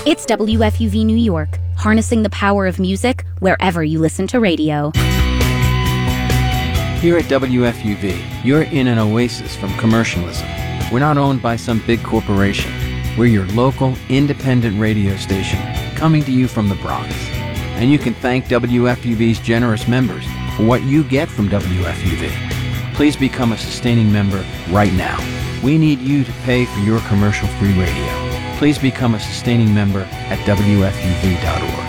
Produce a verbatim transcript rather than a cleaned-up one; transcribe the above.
It's W F U V New York, harnessing the power of music wherever you listen to radio. Here at W F U V, you're in an oasis from commercialism. We're not owned by some big corporation. We're your local, independent radio station, coming to you from the Bronx. And you can thank W F U V's generous members for what you get from W F U V. Please become a sustaining member right now. We need you to pay for your commercial-free radio. Please become a sustaining member at W F U V dot org.